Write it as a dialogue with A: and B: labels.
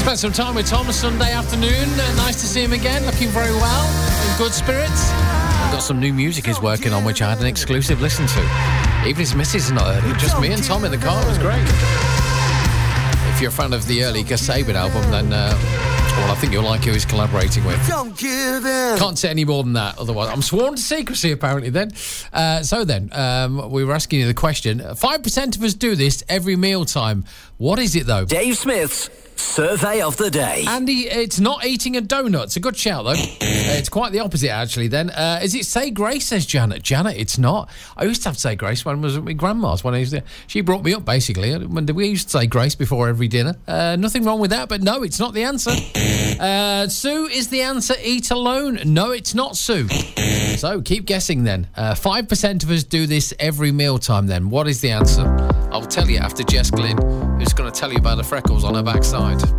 A: Spent some time with Tom Sunday afternoon. Nice to see him again, looking very well, in good spirits. Got some new music he's working on, which I had an exclusive listen to. Even his missus is not heard it, just me and Tom in the car. It was great. If you're a fan of the early Gus Sabin album, then well, I think you'll like who he's collaborating with.
B: Don't give in.
A: Can't say any more than that, otherwise I'm sworn to secrecy apparently then. So then, we were asking you the question. 5% of us do this every mealtime. What is it though?
C: Dave Smith's Survey of the Day.
A: Andy, it's not eating a donut. It's a good shout, though. It's quite the opposite, actually, then. Is it say grace, says Janet? Janet, it's not. I used to have to say grace when I was at my grandma's. When I used to, she brought me up, basically. When we used to say grace before every dinner. Nothing wrong with that, but no, it's not the answer. Sue is the answer. Eat alone. No, it's not Sue. So, keep guessing, then. 5% of us do this every mealtime, then. What is the answer? I'll tell you after Jess Glynn, who's going to tell you about the freckles on her backside.